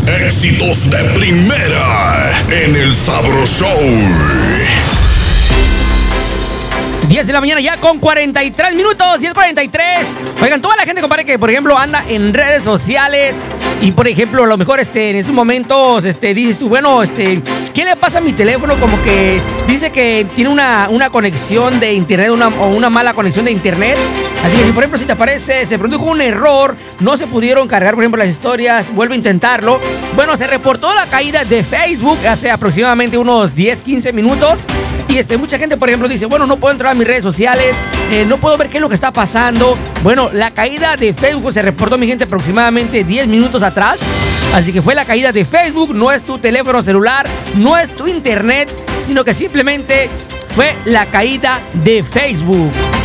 Éxitos de primera en el Sabro Show. 10 de la mañana ya con 43 minutos, 10:43. Oigan, toda la gente, compadre, que por ejemplo anda en redes sociales y por ejemplo a lo mejor en esos momentos dices tú, bueno, ¿qué le pasa a mi teléfono? Como que dice que tiene una conexión de internet o una mala conexión de internet. Así que si por ejemplo si te aparece, se produjo un error, no se pudieron cargar por ejemplo las historias, vuelve a intentarlo. Bueno, se reportó la caída de Facebook hace aproximadamente unos 10-15 minutos. Y mucha gente, por ejemplo, dice, bueno, no puedo entrar a mis redes sociales, no puedo ver qué es lo que está pasando. Bueno, la caída de Facebook se reportó, mi gente, aproximadamente 10 minutos atrás. Así que fue la caída de Facebook, no es tu teléfono celular, no es tu internet, sino que simplemente fue la caída de Facebook.